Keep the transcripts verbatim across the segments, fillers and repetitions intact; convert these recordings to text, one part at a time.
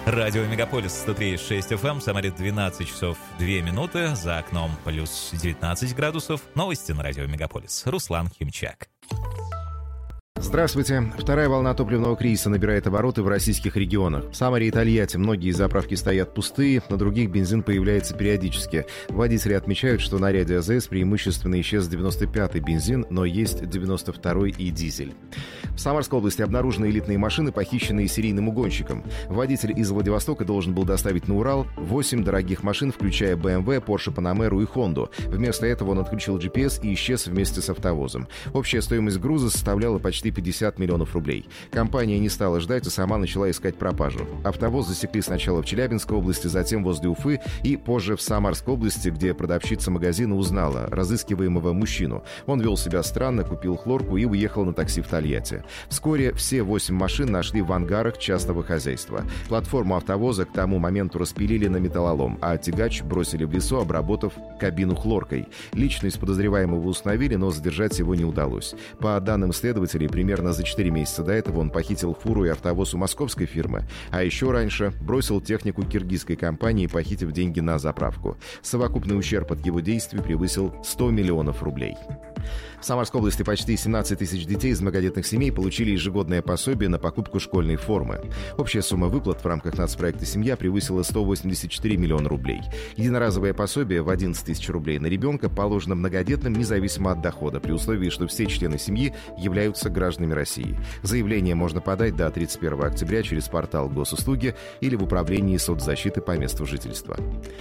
Радио Мегаполис сто три и шесть эф эм, в Самаре двенадцать часов две минуты, за окном плюс девятнадцать градусов. Новости на Радио Мегаполис. Руслан Химчак. Здравствуйте. Вторая волна топливного кризиса набирает обороты в российских регионах. В Самаре и Тольятти многие заправки стоят пустые, на других бензин появляется периодически. Водители отмечают, что на ряде АЗС преимущественно исчез девяносто пятый бензин, но есть девяносто второй и дизель. В Самарской области обнаружены элитные машины, похищенные серийным угонщиком. Водитель из Владивостока должен был доставить на Урал восемь дорогих машин, включая бэ эм вэ, Porsche Panamera и Honda. Вместо этого он отключил джи пи эс и исчез вместе с автовозом. Общая стоимость груза составляла почти пятьдесят миллионов рублей. Компания не стала ждать и сама начала искать пропажу. Автовоз засекли сначала в Челябинской области, затем возле Уфы и позже в Самарской области, где продавщица магазина узнала разыскиваемого мужчину. Он вел себя странно, купил хлорку и уехал на такси в Тольятти. Вскоре все восемь машин нашли в ангарах частного хозяйства. Платформу автовоза к тому моменту распилили на металлолом, а тягач бросили в лесу, обработав кабину хлоркой. Личность подозреваемого установили, но задержать его не удалось. По данным следователей, примерно за четыре месяца до этого он похитил фуру и автовоз у московской фирмы, а еще раньше бросил технику киргизской компании, похитив деньги на заправку. Совокупный ущерб от его действий превысил сто миллионов рублей. В Самарской области почти семнадцать тысяч детей из многодетных семей получили ежегодное пособие на покупку школьной формы. Общая сумма выплат в рамках нацпроекта «Семья» превысила сто восемьдесят четыре миллиона рублей. Единоразовое пособие в одиннадцать тысяч рублей на ребенка положено многодетным независимо от дохода, при условии, что все члены семьи являются гражданами России. Заявление можно подать до тридцать первого октября через портал Госуслуги или в управлении соцзащиты по месту жительства.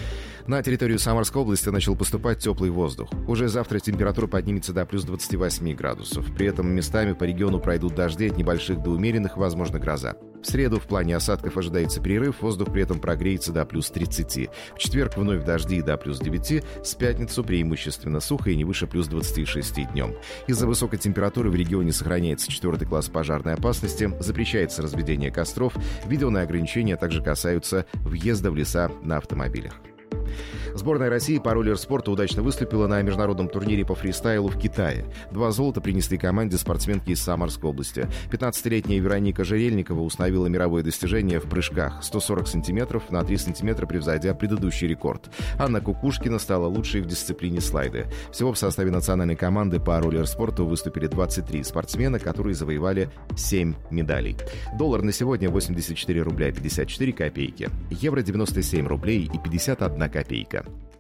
На территорию Самарской области начал поступать теплый воздух. Уже завтра температура поднимется до плюс двадцати восьми градусов. При этом местами по региону пройдут дожди от небольших до умеренных, возможно, гроза. В среду в плане осадков ожидается перерыв, воздух при этом прогреется до плюс тридцати. В четверг вновь дожди до плюс девяти, с пятницу преимущественно сухо и не выше плюс двадцати шести днем. Из-за высокой температуры в регионе сохраняется четвертый класс пожарной опасности, запрещается разведение костров, введенные ограничения также касаются въезда в леса на автомобилях. Сборная России по роллер-спорту удачно выступила на международном турнире по фристайлу в Китае. Два золота принесли команде спортсменки из Самарской области. пятнадцатилетняя Вероника Жерельникова установила мировое достижение в прыжках сто сорок сантиметров, на три сантиметра превзойдя предыдущий рекорд. Анна Кукушкина стала лучшей в дисциплине слайды. Всего в составе национальной команды по роллер-спорту выступили двадцать три спортсмена, которые завоевали семь медалей. Доллар на сегодня восемьдесят четыре рубля пятьдесят четыре копейки. Евро девяносто семь рублей и пятьдесят одна копейка.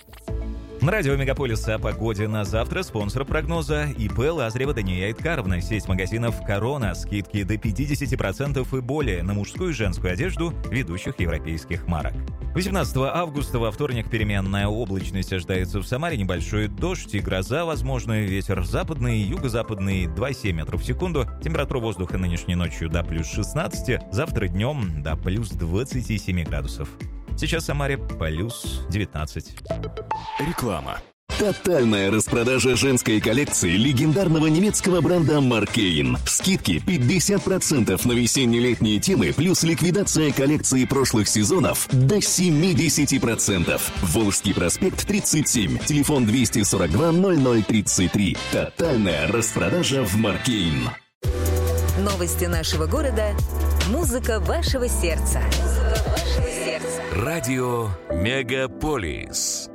На радио Мегаполис о погоде на завтра. Спонсор прогноза ИП Лазарева Дания Айткаровна. Сеть магазинов «Корона». Скидки до пятьдесят процентов и более на мужскую и женскую одежду ведущих европейских марок. восемнадцатого августа во вторник переменная облачность ожидается в Самаре. Небольшой дождь и гроза возможны. Ветер западный, юго-западный два и семь метров в секунду. Температура воздуха нынешней ночью до плюс шестнадцати. Завтра днем до плюс двадцати семи градусов. Сейчас в Самаре плюс девятнадцать. Реклама. Тотальная распродажа женской коллекции легендарного немецкого бренда Маркейн. Скидки пятьдесят процентов на весенне-летние темы, плюс ликвидация коллекции прошлых сезонов до семьдесят процентов. Волжский проспект тридцать семь, телефон двести сорок два ноль ноль тридцать три. Тотальная распродажа в Маркейн. Новости нашего города. Музыка вашего сердца. Музыка вашего сердца. Радио Мегаполис.